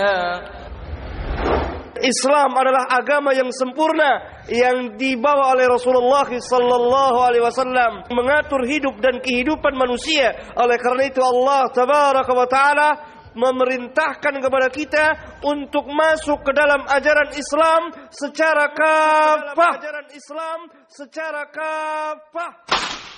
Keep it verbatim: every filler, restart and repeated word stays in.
Islam adalah agama yang sempurna yang dibawa oleh Rasulullah sallallahu alaihi wasallam mengatur hidup dan kehidupan manusia. Oleh karena itu Allah tabaraka wa taala memerintahkan kepada kita untuk masuk ke dalam ajaran Islam secara kafah. Ajaran Islam secara kafah.